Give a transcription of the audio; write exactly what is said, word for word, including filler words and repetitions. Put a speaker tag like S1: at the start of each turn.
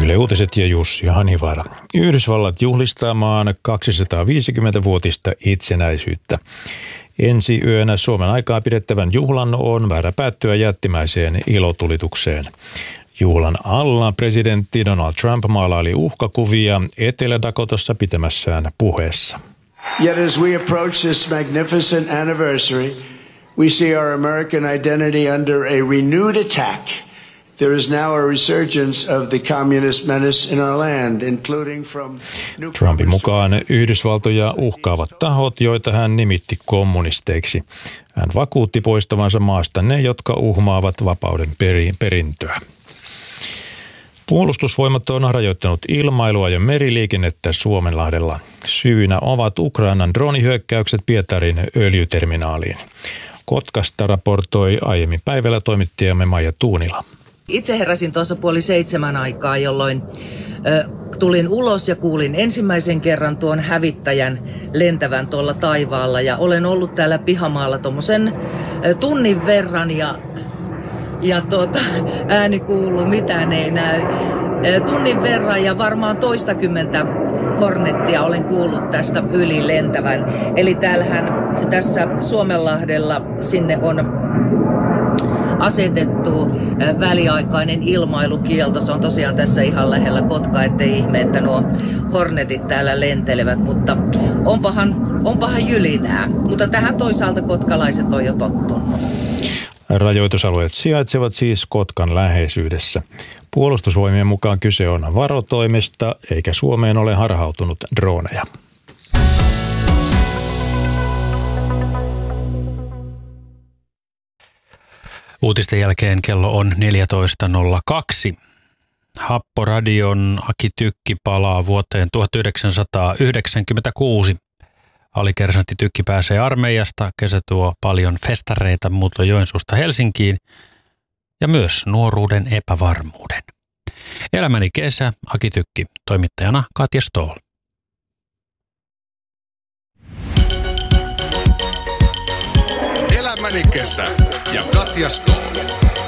S1: Yle Uutiset ja Jussi Hanivaara. Yhdysvallat juhlistaa maan kaksisataaviisikymmentävuotista itsenäisyyttä. Ensi yönä Suomen aikaa pidettävän juhlan on määrä päättyä jättimäiseen ilotulitukseen. Juhlan alla presidentti Donald Trump maalaili uhkakuvia Etelä-Dakotassa pitämässään puheessa.
S2: Yet as we approach this magnificent anniversary, we see our American identity under a renewed attack. There is now a resurgence of the communist menace in our land, including from
S1: Trumpin mukaan Yhdysvaltoja uhkaavat tahot, joita hän nimitti kommunisteiksi. Hän vakuutti poistavansa maasta ne, jotka uhmaavat vapauden peri- perintöä. Puolustusvoimat on rajoittanut ilmailua ja meriliikennettä Suomenlahdella. Syynä ovat Ukrainan droonihyökkäykset Pietarin öljyterminaaliin. Kotkasta raportoi aiemmin päivällä toimittajamme Maija Tuunila.
S3: Itse heräsin tuossa puoli seitsemän aikaa, jolloin ö, tulin ulos ja kuulin ensimmäisen kerran tuon hävittäjän lentävän tuolla taivaalla. Ja olen ollut täällä pihamaalla tuommoisen tunnin verran ja, ja tuota, ääni kuuluu, mitään ei näy. Tunnin verran ja varmaan toistakymmentä Hornettia olen kuullut tästä yli lentävän. Eli täällähän tässä Suomenlahdella sinne on asetettu väliaikainen ilmailukielto. Se on tosiaan tässä ihan lähellä Kotkaa, ettei ihme, että nuo Hornetit täällä lentelevät, mutta onpahan, onpahan jylinää. Mutta tähän toisaalta kotkalaiset on jo tottunut.
S1: Rajoitusalueet sijaitsevat siis Kotkan läheisyydessä. Puolustusvoimien mukaan kyse on varotoimesta, eikä Suomeen ole harhautunut drooneja.
S4: Uutisten jälkeen kello on neljätoista nolla kaksi. Happoradion Aki Tykki palaa vuoteen tuhatyhdeksänsataayhdeksänkymmentäkuusi. Alikersantti Tykki pääsee armeijasta, kesä tuo paljon festareita muuta Joensuusta Helsinkiin ja myös nuoruuden epävarmuuden. Elämäni kesä, Aki Tykki, toimittajana Katja Stoll.
S5: Elämäni kesä ja Katja Stoll.